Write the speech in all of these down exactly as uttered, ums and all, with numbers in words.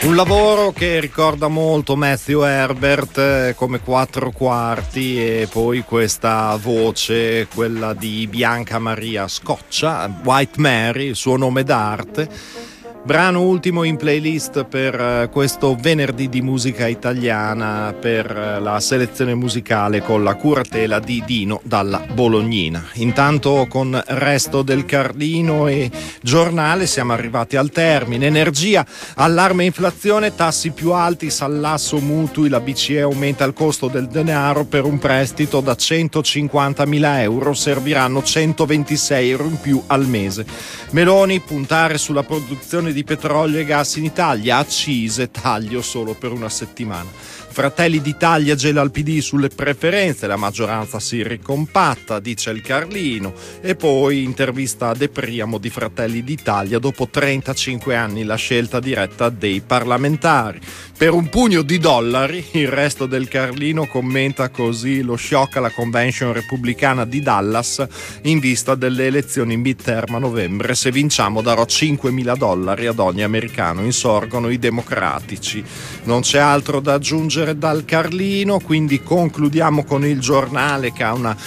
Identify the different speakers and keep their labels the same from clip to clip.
Speaker 1: Un lavoro che ricorda molto Matthew Herbert, eh, come quattro quarti, e poi questa voce, quella di Bianca Maria Scoccia, White Mary, il suo nome d'arte. Brano ultimo in playlist per questo venerdì di musica italiana, per la selezione musicale con la curatela di Dino dalla Bolognina. Intanto con Resto del Carlino e Giornale siamo arrivati al termine. Energia, allarme inflazione, tassi più alti, sallasso mutui, la B C E aumenta il costo del denaro. Per un prestito da centocinquantamila euro serviranno centoventisei euro in più al mese. Meloni, puntare sulla produzione di petrolio e gas in Italia, accise, taglio solo per una settimana. Fratelli d'Italia gela al P D sulle preferenze, la maggioranza si ricompatta, dice il Carlino. E poi intervista a De Priamo di Fratelli d'Italia, dopo trentacinque anni la scelta diretta dei parlamentari. Per un pugno di dollari, il Resto del Carlino commenta così lo shock alla convention repubblicana di Dallas in vista delle elezioni in midterm a novembre. Se vinciamo darò cinquemila dollari ad ogni americano, insorgono i democratici. Non c'è altro da aggiungere dal Carlino, quindi concludiamo con il Giornale, che ha una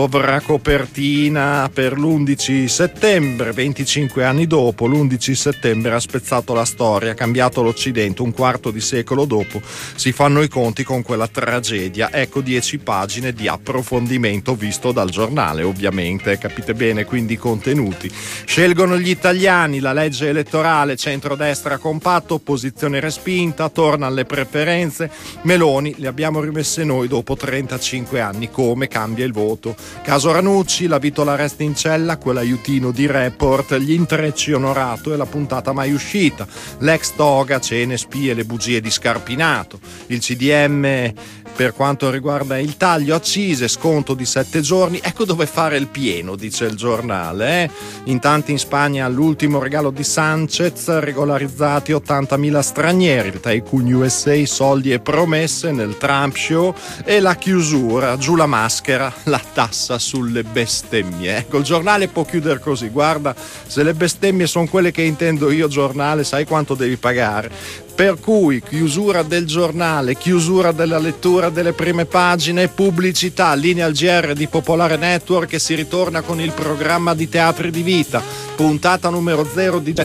Speaker 1: sovracopertina per l'undici settembre. Venticinque anni dopo, l'undici settembre ha spezzato la storia, ha cambiato l'Occidente. Un quarto di secolo dopo si fanno i conti con quella tragedia. Ecco dieci pagine di approfondimento visto dal Giornale, ovviamente, capite bene, quindi i contenuti. Scelgono gli italiani, la legge elettorale, centrodestra compatto, opposizione respinta, torna alle preferenze. Meloni le abbiamo rimesse noi dopo trentacinque anni, come cambia il voto. Caso Ranucci, la vitola resta in cella, quell'aiutino di Report, gli intrecci Onorato e la puntata mai uscita, l'ex toga, cene, spie, le bugie di Scarpinato, il C D M per quanto riguarda il taglio accise, sconto di sette giorni, ecco dove fare il pieno, dice il Giornale. Eh? In tanti in Spagna l'ultimo regalo di Sanchez, regolarizzati ottantamila stranieri, il Tycoon U S A, soldi e promesse nel Trump Show, e la chiusura, giù la maschera, la tassa sulle bestemmie. Ecco, il Giornale può chiudere così, guarda, se le bestemmie sono quelle che intendo io, Giornale, sai quanto devi pagare? Per cui chiusura del Giornale, chiusura della lettura delle prime pagine, pubblicità, linea al G R di Popolare Network, e si ritorna con il programma di Teatri di Vita, puntata numero zero di